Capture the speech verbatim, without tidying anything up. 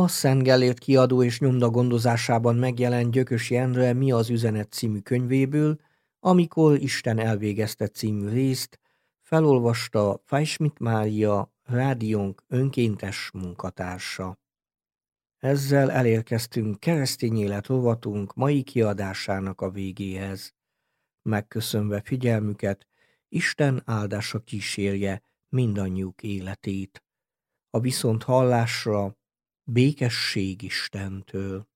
A Szent Gellért kiadó és nyomda gondozásában megjelent Gyökösi Endre Mi az üzenet című könyvéből, Amikor Isten elvégezte című részt felolvasta Fajsmit Mária, rádiónk önkéntes munkatársa. Ezzel elérkeztünk Keresztény Élet rovatunk mai kiadásának a végéhez. Megköszönve figyelmüket, Isten áldása kísérje mindannyiuk életét. A viszont hallásra békesség Istentől.